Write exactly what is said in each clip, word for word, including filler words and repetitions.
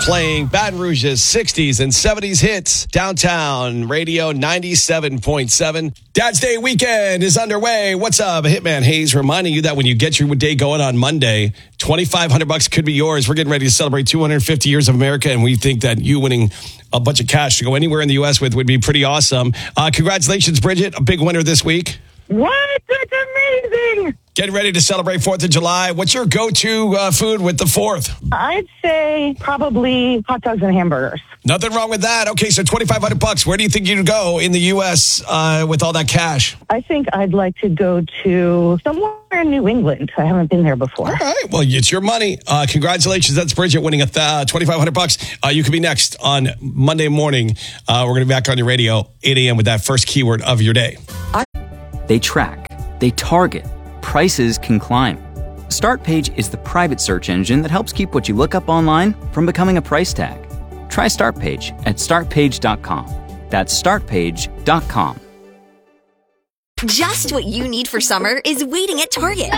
playing Baton Rouge's sixties and seventies hits. Downtown Radio ninety-seven point seven. Dad's Day weekend is underway. What's up? Hitman Hayes reminding you that when you get your day going on Monday, twenty-five hundred bucks could be yours. We're getting ready to celebrate two hundred fifty years of America, and we think that you winning a bunch of cash to go anywhere in the U S with would be pretty awesome. Uh, congratulations, Bridget. A big winner this week. What? That's amazing. Getting ready to celebrate fourth of July. What's your go-to uh, food with the fourth? I'd say probably hot dogs and hamburgers. Nothing wrong with that. Okay, so twenty-five hundred bucks. Where do you think you'd go in the U S uh, with all that cash? I think I'd like to go to somewhere in New England. I haven't been there before. All right. Well, it's your money. Uh, congratulations. That's Bridget winning a th- twenty-five hundred bucks. Uh, you can be next on Monday morning. Uh, we're going to be back on your radio, eight a.m. with that first keyword of your day. They track, they target, prices can climb. StartPage is the private search engine that helps keep what you look up online from becoming a price tag. Try StartPage at start page dot com. That's start page dot com. Just what you need for summer is waiting at Target.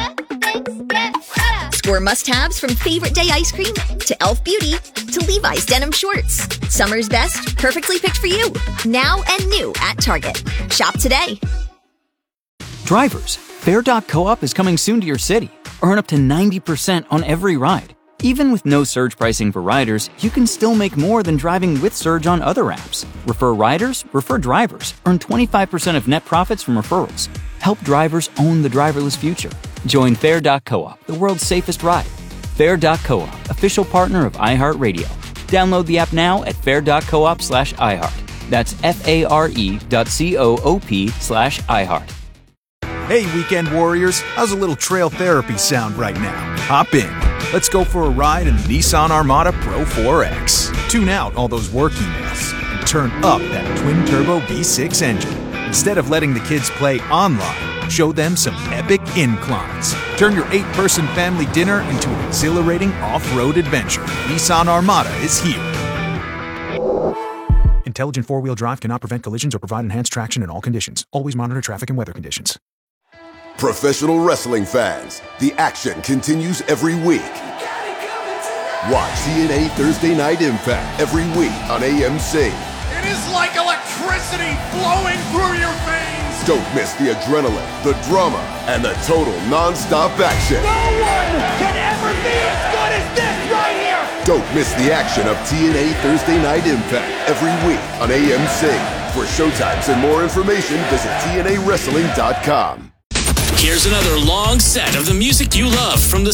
Score must-haves from Favorite Day ice cream to Elf Beauty to Levi's denim shorts. Summer's best, perfectly picked for you. Now and new at Target. Shop today. Drivers, Fare dot coop is coming soon to your city. Earn up to ninety percent on every ride. Even with no surge pricing for riders, you can still make more than driving with surge on other apps. Refer riders, refer drivers. Earn twenty-five percent of net profits from referrals. Help drivers own the driverless future. Join Fare dot coop, the world's safest ride. Fare dot coop, official partner of iHeartRadio. Download the app now at fare dot coop slash iHeart. That's F-A-R-E dot C-O-O-P slash iHeart. Hey, weekend warriors, how's a little trail therapy sound right now? Hop in. Let's go for a ride in the Nissan Armada Pro four X. Tune out all those work emails and turn up that twin-turbo V six engine. Instead of letting the kids play online, show them some epic inclines. Turn your eight-person family dinner into an exhilarating off-road adventure. Nissan Armada is here. Intelligent four-wheel drive cannot prevent collisions or provide enhanced traction in all conditions. Always monitor traffic and weather conditions. Professional wrestling fans, the action continues every week. Watch T N A Thursday Night Impact every week on A M C. It is like electricity flowing through your veins. Don't miss the adrenaline, the drama, and the total non-stop action. No one can ever be as good as this right here. Don't miss the action of T N A Thursday Night Impact every week on A M C. For showtimes and more information, visit T N A wrestling dot com. Here's another long set of the music you love from the